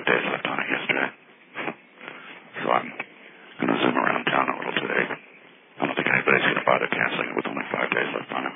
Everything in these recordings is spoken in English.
days left on it yesterday. So I'm going to zoom around town a little today, but I don't think anybody's going to bother canceling it with only 5 days left on it.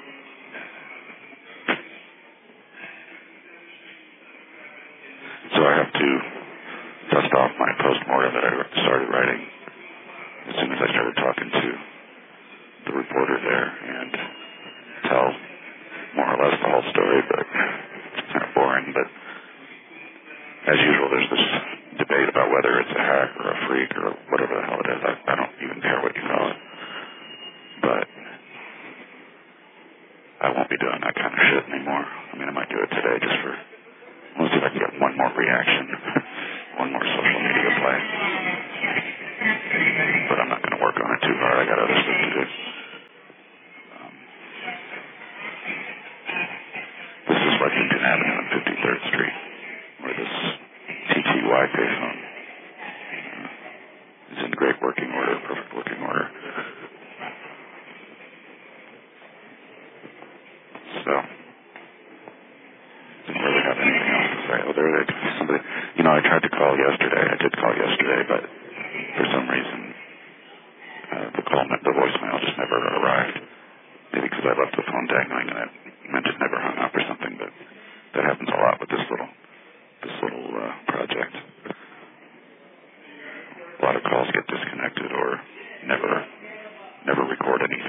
So I have to dust off my post-mortem that I started writing as soon as I started talking to the reporter there and tell more or less the whole story, but it's kind of boring. But as usual, there's this debate about whether it's a hack or a freak or whatever the hell it is. I don't even care what you call it. But I won't be doing that kind of shit anymore. I mean, I might do it today just for, let's see if I can get one more reaction, one more social media play. But I'm not going to work on it too hard. I got other stuff to do. This is Lexington Avenue and 53rd Street, where this TTY payphone is in great working order, perfect working order. So, didn't really have anything else to say. Oh, there they somebody. I tried to call yesterday. I did